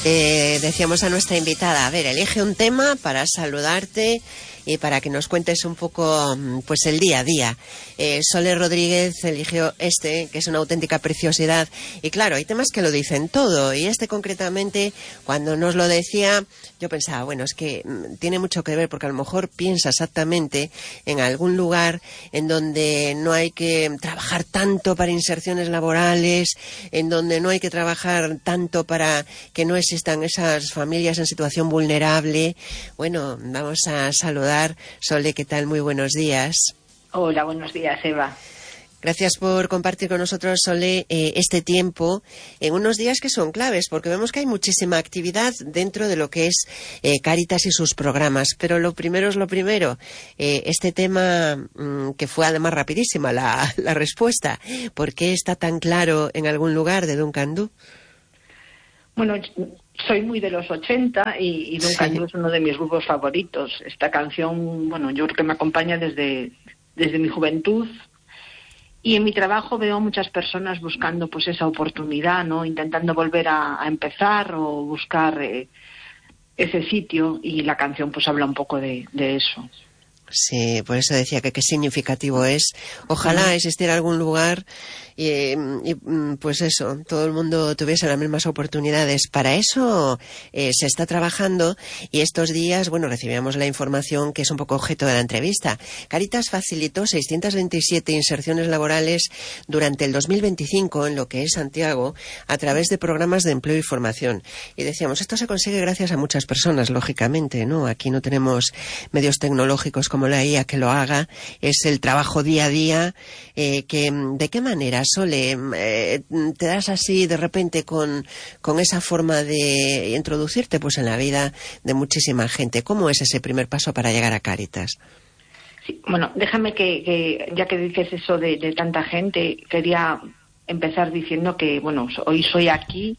Decíamos a nuestra invitada, a ver, elige un tema para saludarte y para que nos cuentes un poco pues el día a día. Sole Rodríguez eligió este, que es una auténtica preciosidad. Y claro, hay temas que lo dicen todo. Y este concretamente, cuando nos lo decía, yo pensaba, bueno, es que tiene mucho que ver, porque a lo mejor piensa exactamente en algún lugar en donde no hay que trabajar tanto para inserciones laborales, en donde no hay que trabajar tanto para que no existan esas familias en situación vulnerable. Bueno, vamos a saludar. Sole, ¿qué tal? Muy buenos días. Hola, buenos días, Eva. Gracias por compartir con nosotros, Sole, este tiempo en unos días que son claves, porque vemos que hay muchísima actividad dentro de lo que es Cáritas y sus programas. Pero lo primero es lo primero. Este tema, que fue además rapidísima la respuesta, ¿por qué está tan claro en algún lugar de Duncan Du? Bueno, soy muy de los 80 y Duncan Du es uno de mis grupos favoritos. Esta canción, bueno, yo creo que me acompaña desde mi juventud. Y en mi trabajo veo muchas personas buscando pues esa oportunidad, ¿no? Intentando volver a empezar o buscar ese sitio, y la canción pues habla un poco de eso. Sí, por eso decía que qué significativo es. Ojalá existiera algún lugar y pues eso, todo el mundo tuviese las mismas oportunidades. Para eso se está trabajando, y estos días, bueno, recibíamos la información que es un poco objeto de la entrevista. Cáritas facilitó 627 inserciones laborales durante el 2025 en lo que es Santiago, a través de programas de empleo y formación. Y decíamos, esto se consigue gracias a muchas personas, lógicamente, ¿no? Aquí no tenemos medios tecnológicos como la IA que lo haga, es el trabajo día a día. ¿De qué manera, Sole, te das así de repente con esa forma de introducirte pues en la vida de muchísima gente? ¿Cómo es ese primer paso para llegar a Cáritas? Sí, bueno, déjame que ya que dices eso de tanta gente, quería empezar diciendo que, bueno, hoy soy aquí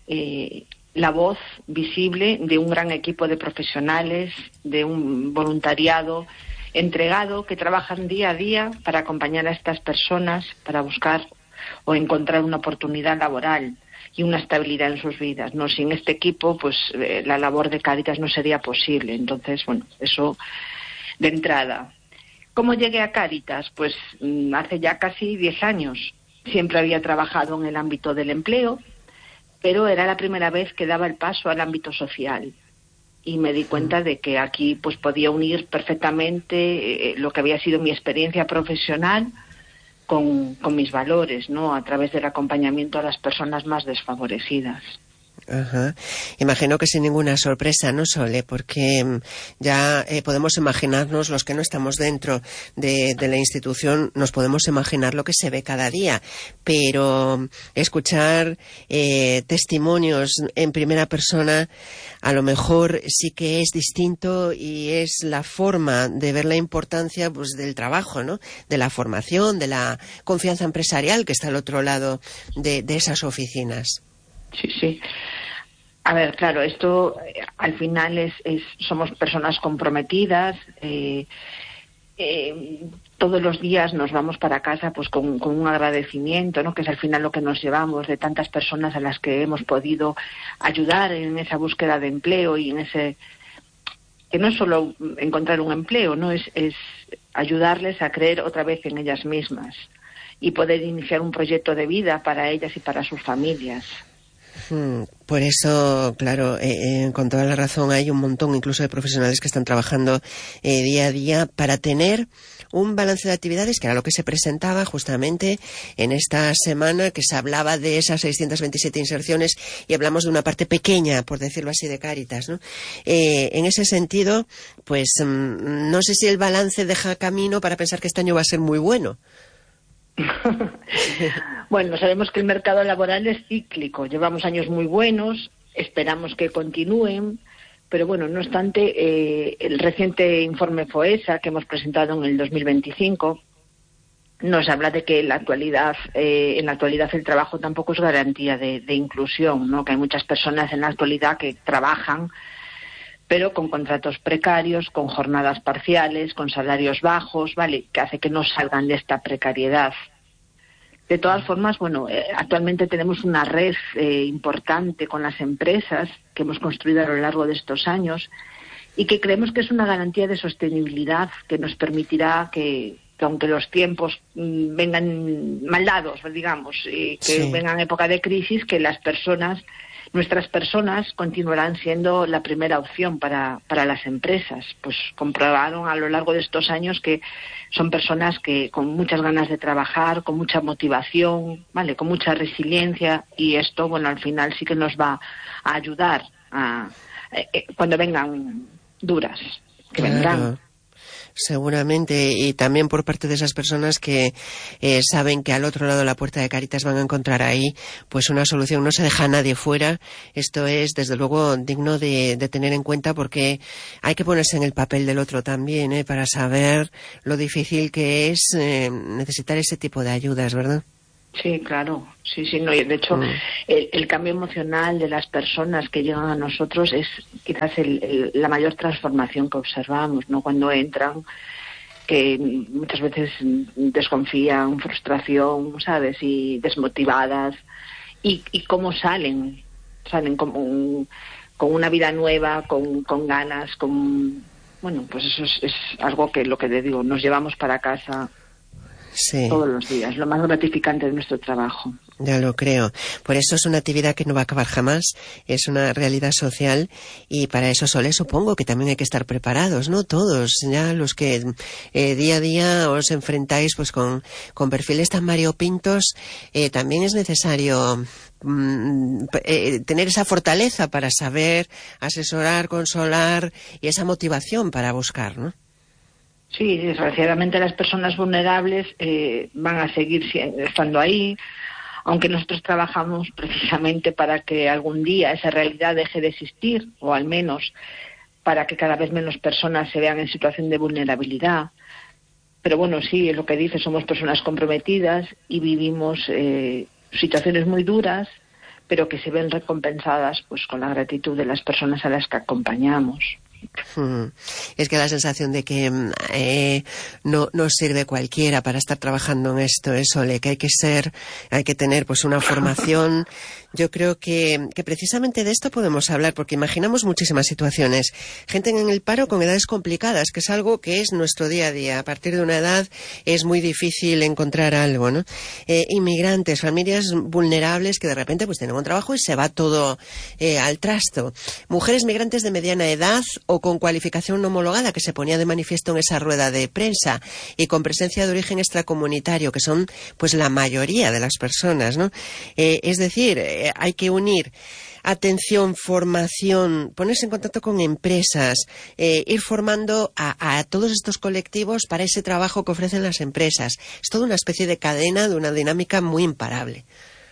la voz visible de un gran equipo de profesionales, de un voluntariado entregado, que trabajan día a día para acompañar a estas personas, para buscar o encontrar una oportunidad laboral y una estabilidad en sus vidas, ¿no? Sin este equipo, pues la labor de Cáritas no sería posible. Entonces, bueno, eso de entrada. ¿Cómo llegué a Cáritas? Pues hace ya casi 10 años. Siempre había trabajado en el ámbito del empleo, pero era la primera vez que daba el paso al ámbito social. Y me di cuenta de que aquí pues podía unir perfectamente lo que había sido mi experiencia profesional con mis valores, ¿no? A través del acompañamiento a las personas más desfavorecidas. Ajá. Imagino que sin ninguna sorpresa, ¿no, Sole? Porque ya podemos imaginarnos, los que no estamos dentro de la institución, nos podemos imaginar lo que se ve cada día, pero escuchar testimonios en primera persona a lo mejor sí que es distinto, y es la forma de ver la importancia pues del trabajo, ¿no? De la formación, de la confianza empresarial que está al otro lado de esas oficinas. Sí, sí. A ver, claro, esto al final somos personas comprometidas. Todos los días nos vamos para casa pues con un agradecimiento, ¿no? Que es al final lo que nos llevamos de tantas personas a las que hemos podido ayudar en esa búsqueda de empleo, y en ese que no es solo encontrar un empleo, ¿no? Es ayudarles a creer otra vez en ellas mismas y poder iniciar un proyecto de vida para ellas y para sus familias. Por eso, claro, con toda la razón, hay un montón incluso de profesionales que están trabajando día a día para tener un balance de actividades, que era lo que se presentaba justamente en esta semana, que se hablaba de esas 627 inserciones, y hablamos de una parte pequeña, por decirlo así, de Cáritas, ¿no? En ese sentido, pues no sé si el balance deja camino para pensar que este año va a ser muy bueno. Bueno, sabemos que el mercado laboral es cíclico, llevamos años muy buenos, esperamos que continúen, pero bueno, no obstante, el reciente informe FOESA que hemos presentado en el 2025 nos habla de que en la actualidad el trabajo tampoco es garantía de inclusión, ¿no? Que hay muchas personas en la actualidad que trabajan pero con contratos precarios, con jornadas parciales, con salarios bajos, ¿vale? Que hace que no salgan de esta precariedad. De todas formas, bueno, actualmente tenemos una red importante con las empresas que hemos construido a lo largo de estos años y que creemos que es una garantía de sostenibilidad que nos permitirá que aunque los tiempos vengan mal dados, digamos, que vengan época de crisis, que nuestras personas continuarán siendo la primera opción para las empresas. Pues comprobaron a lo largo de estos años que son personas que con muchas ganas de trabajar, con mucha motivación, ¿vale?, con mucha resiliencia, y esto, bueno, al final sí que nos va a ayudar cuando vengan duras, que vendrán. Seguramente, y también por parte de esas personas que saben que al otro lado de la puerta de Cáritas van a encontrar ahí pues una solución. No se deja a nadie fuera. Esto es desde luego digno de tener en cuenta, porque hay que ponerse en el papel del otro también, para saber lo difícil que es necesitar ese tipo de ayudas, ¿verdad? Sí, claro, sí, no, y de hecho el cambio emocional de las personas que llegan a nosotros es quizás la mayor transformación que observamos, ¿no? Cuando entran, que muchas veces desconfían, frustración, ¿sabes?, y desmotivadas, y cómo salen como con una vida nueva, con ganas, bueno, pues eso es algo que, lo que te digo, nos llevamos para casa. Sí. Todos los días, lo más gratificante de nuestro trabajo. Ya lo creo. Por eso es una actividad que no va a acabar jamás, es una realidad social, y para eso, Sole, supongo que también hay que estar preparados, ¿no? Todos, ya los que día a día os enfrentáis pues con perfiles tan variopintos, también es necesario tener esa fortaleza para saber asesorar, consolar, y esa motivación para buscar, ¿no? Sí, desgraciadamente las personas vulnerables van a seguir estando ahí, aunque nosotros trabajamos precisamente para que algún día esa realidad deje de existir, o al menos para que cada vez menos personas se vean en situación de vulnerabilidad. Pero bueno, sí, es lo que dice, somos personas comprometidas y vivimos situaciones muy duras, pero que se ven recompensadas pues con la gratitud de las personas a las que acompañamos. Es que la sensación de que no sirve cualquiera para estar trabajando en esto, Sole, que hay que tener pues una formación. Yo creo que precisamente de esto podemos hablar, porque imaginamos muchísimas situaciones. Gente en el paro con edades complicadas, que es algo que es nuestro día a día. A partir de una edad es muy difícil encontrar algo, ¿no? Inmigrantes, familias vulnerables que de repente pues tienen un trabajo y se va todo al trasto. Mujeres migrantes de mediana edad o con cualificación no homologada, que se ponía de manifiesto en esa rueda de prensa, y con presencia de origen extracomunitario, que son pues la mayoría de las personas, ¿no? Es decir, hay que unir atención, formación, ponerse en contacto con empresas, ir formando a todos estos colectivos para ese trabajo que ofrecen las empresas. Es toda una especie de cadena, de una dinámica muy imparable.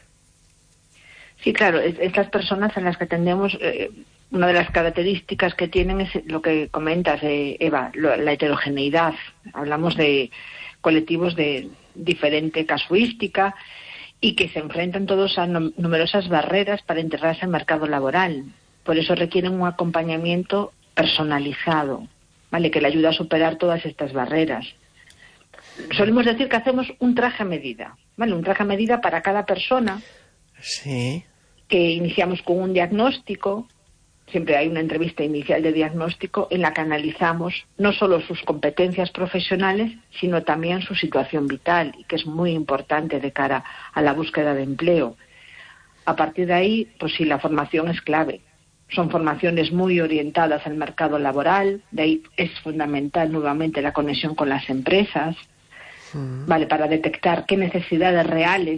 Sí, claro, estas personas a las que atendemos, una de las características que tienen es lo que comentas, Eva, la heterogeneidad. Hablamos de colectivos de diferente casuística y que se enfrentan todos a numerosas barreras para integrarse al mercado laboral. Por eso requieren un acompañamiento personalizado, ¿vale?, que le ayuda a superar todas estas barreras. Solemos decir que hacemos un traje a medida, ¿vale?, un traje a medida para cada persona. Sí. Que iniciamos con un diagnóstico. Siempre hay una entrevista inicial de diagnóstico en la que analizamos no solo sus competencias profesionales, sino también su situación vital, y que es muy importante de cara a la búsqueda de empleo. A partir de ahí, pues sí, la formación es clave. Son formaciones muy orientadas al mercado laboral, de ahí es fundamental nuevamente la conexión con las empresas, ¿vale?, para detectar qué necesidades reales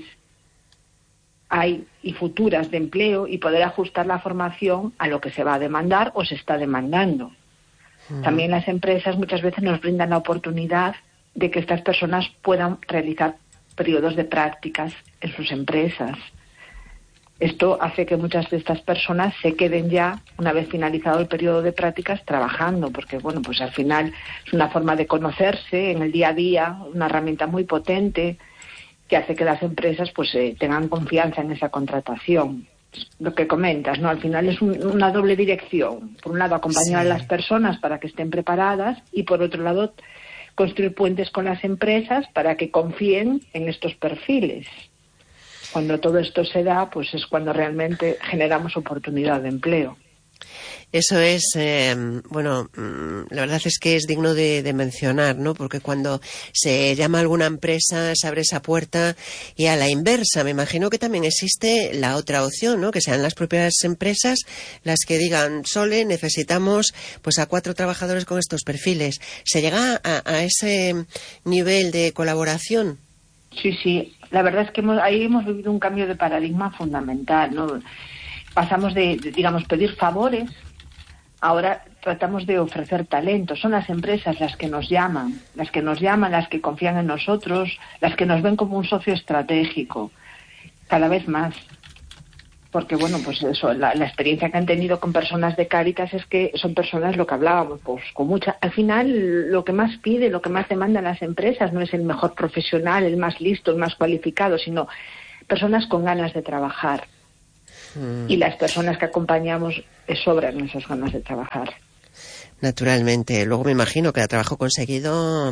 hay y futuras de empleo, y poder ajustar la formación a lo que se va a demandar o se está demandando. También las empresas muchas veces nos brindan la oportunidad de que estas personas puedan realizar periodos de prácticas en sus empresas. Esto hace que muchas de estas personas se queden ya, una vez finalizado el periodo de prácticas, trabajando, porque bueno, pues al final es una forma de conocerse en el día a día, una herramienta muy potente que hace que las empresas pues tengan confianza en esa contratación. Lo que comentas, ¿no? Al final es una doble dirección. Por un lado, acompañar a las personas para que estén preparadas, y por otro lado, construir puentes con las empresas para que confíen en estos perfiles. Cuando todo esto se da, pues es cuando realmente generamos oportunidad de empleo. Eso es, la verdad es que es digno de mencionar, ¿no? Porque cuando se llama a alguna empresa, se abre esa puerta, y a la inversa, me imagino que también existe la otra opción, ¿no? Que sean las propias empresas las que digan, Sole, necesitamos pues a 4 trabajadores con estos perfiles. ¿Se llega a ese nivel de colaboración? Sí. La verdad es que ahí hemos vivido un cambio de paradigma fundamental, ¿no? Pasamos de, digamos, pedir favores. Ahora tratamos de ofrecer talento. Son las empresas las que nos llaman, las que confían en nosotros, las que nos ven como un socio estratégico, cada vez más. Porque, bueno, pues eso, la experiencia que han tenido con personas de Cáritas es que son personas, lo que hablábamos, pues con mucha... Al final, lo que más pide, lo que más demandan las empresas no es el mejor profesional, el más listo, el más cualificado, sino personas con ganas de trabajar. Y las personas que acompañamos sobran esas ganas de trabajar. Naturalmente. Luego me imagino que a trabajo conseguido,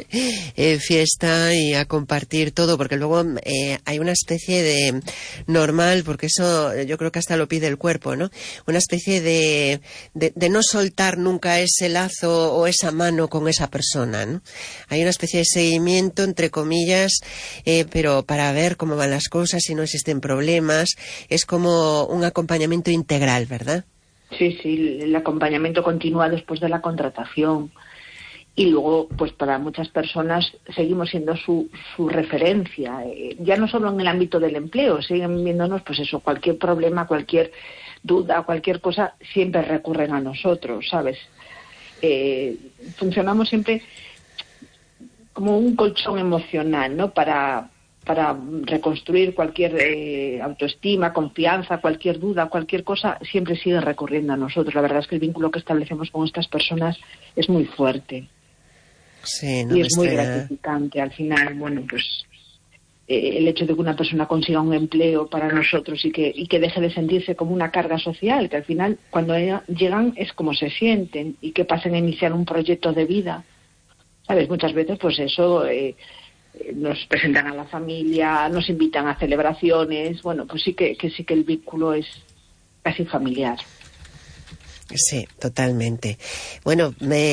fiesta y a compartir todo, porque luego hay una especie de normal, porque eso yo creo que hasta lo pide el cuerpo, ¿no? Una especie de no soltar nunca ese lazo o esa mano con esa persona, ¿no? Hay una especie de seguimiento, entre comillas, pero para ver cómo van las cosas, si no existen problemas. Es como un acompañamiento integral, ¿verdad? Sí, el acompañamiento continúa después de la contratación. Y luego, pues para muchas personas seguimos siendo su referencia. Ya no solo en el ámbito del empleo, siguen viéndonos, pues eso, cualquier problema, cualquier duda, cualquier cosa, siempre recurren a nosotros, ¿sabes? Funcionamos siempre como un colchón emocional, ¿no? Para reconstruir cualquier autoestima, confianza, cualquier duda, cualquier cosa, siempre sigue recurriendo a nosotros. La verdad es que el vínculo que establecemos con estas personas es muy fuerte. Sí, y es muy gratificante. Al final, bueno, pues el hecho de que una persona consiga un empleo para nosotros y que deje de sentirse como una carga social, que al final cuando llegan es como se sienten, y que pasen a iniciar un proyecto de vida. ¿Sabes? Muchas veces pues eso... nos presentan a la familia, nos invitan a celebraciones, bueno, pues sí que el vínculo es casi familiar. Sí, totalmente. Bueno,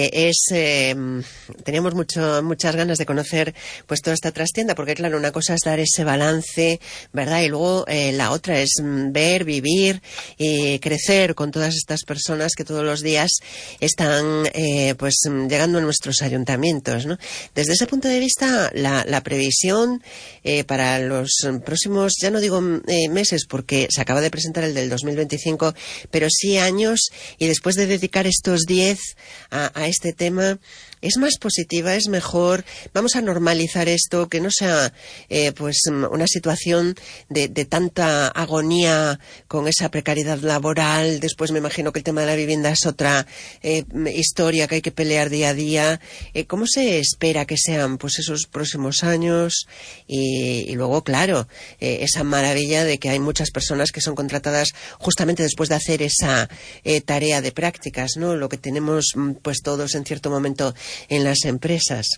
teníamos muchas ganas de conocer pues toda esta trastienda, porque claro, una cosa es dar ese balance, ¿verdad? Y luego la otra es ver, vivir y crecer con todas estas personas que todos los días están pues llegando a nuestros ayuntamientos, ¿no? Desde ese punto de vista, la previsión para los próximos, ya no digo meses, porque se acaba de presentar el del 2025, pero sí años, y después de dedicar estos 10 a este tema, ¿es más positiva? ¿Es mejor? ¿Vamos a normalizar esto? Que no sea pues una situación de tanta agonía con esa precariedad laboral. Después me imagino que el tema de la vivienda es otra historia que hay que pelear día a día. ¿Cómo se espera que sean pues esos próximos años? Y luego, claro, esa maravilla de que hay muchas personas que son contratadas justamente después de hacer esa tarea de prácticas, ¿no? Lo que tenemos pues todos en cierto momento en las empresas.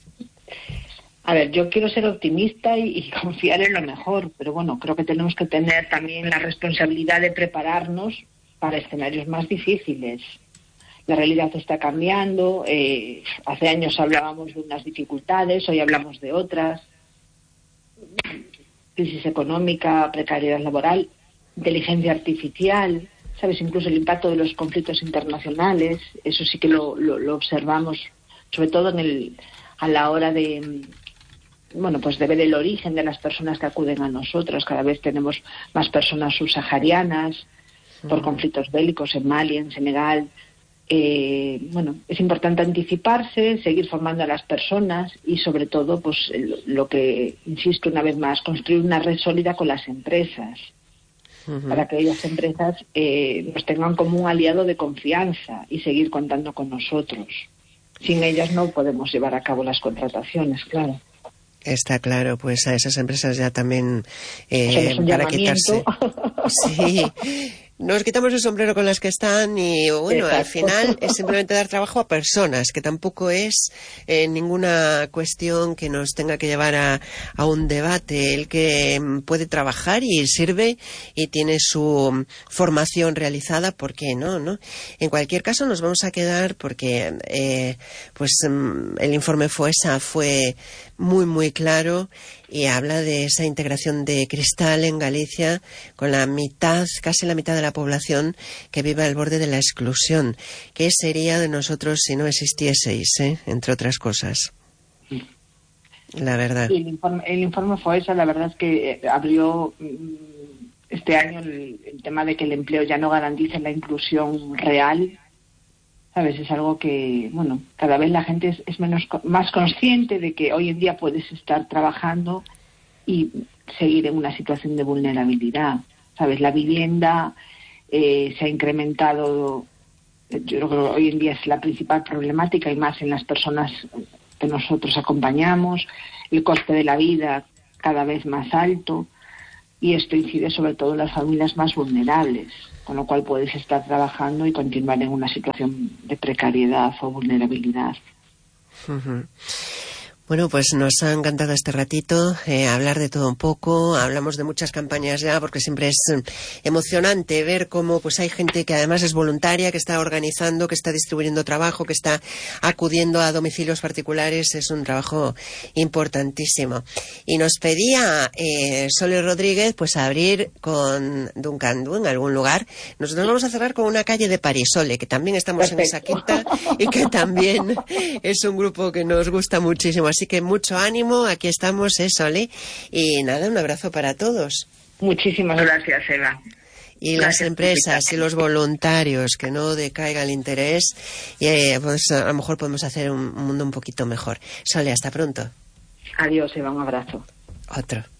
A ver, yo quiero ser optimista y confiar en lo mejor, pero bueno, creo que tenemos que tener también la responsabilidad de prepararnos para escenarios más difíciles. La realidad está cambiando, hace años hablábamos de unas dificultades, hoy hablamos de otras. Crisis económica, precariedad laboral, inteligencia artificial, ¿sabes? Incluso el impacto de los conflictos internacionales, eso sí que lo observamos, sobre todo a la hora de, bueno, pues de ver el origen de las personas que acuden a nosotros. Cada vez tenemos más personas subsaharianas por conflictos bélicos en Mali, en Senegal. Bueno, es importante anticiparse, seguir formando a las personas y sobre todo, pues lo que, insisto una vez más, construir una red sólida con las empresas, para que ellas empresas nos tengan como un aliado de confianza y seguir contando con nosotros. Sin ellas no podemos llevar a cabo las contrataciones, claro. Está claro, pues a esas empresas ya también para quitarse. Sí, Nos quitamos el sombrero con las que están y, bueno, Exacto. al final es simplemente dar trabajo a personas, que tampoco es ninguna cuestión que nos tenga que llevar a un debate. El que puede trabajar y sirve y tiene su formación realizada, ¿por qué no? En cualquier caso, nos vamos a quedar porque el informe FOESA fue muy, muy claro y habla de esa integración de cristal en Galicia con la mitad, casi la mitad de la población que vive al borde de la exclusión. ¿Qué sería de nosotros si no existieseis, entre otras cosas? La verdad. Y el informe FOESA, la verdad es que abrió este año el tema de que el empleo ya no garantice la inclusión real. ¿Sabes? Es algo que, bueno, cada vez la gente es más consciente de que hoy en día puedes estar trabajando y seguir en una situación de vulnerabilidad. ¿Sabes? La vivienda se ha incrementado, yo creo que hoy en día es la principal problemática y más en las personas que nosotros acompañamos, el coste de la vida cada vez más alto y esto incide sobre todo en las familias más vulnerables, con lo cual puedes estar trabajando y continuar en una situación de precariedad o vulnerabilidad. Uh-huh. Bueno, pues nos ha encantado este ratito, hablar de todo un poco. Hablamos de muchas campañas ya, porque siempre es emocionante ver cómo pues hay gente que además es voluntaria, que está organizando, que está distribuyendo trabajo, que está acudiendo a domicilios particulares. Es un trabajo importantísimo. Y nos pedía Sole Rodríguez pues abrir con Duncandu en algún lugar. Nosotros vamos a cerrar con una calle de París, Sole, que también estamos Perfecto. En esa quinta y que también es un grupo que nos gusta muchísimo. Así que mucho ánimo, aquí estamos, Sole. Y nada, un abrazo para todos. Muchísimas gracias, Eva. Y gracias, las empresas y los voluntarios, que no decaiga el interés. Y pues a lo mejor podemos hacer un mundo un poquito mejor. Sole, hasta pronto. Adiós, Eva, un abrazo. Otro.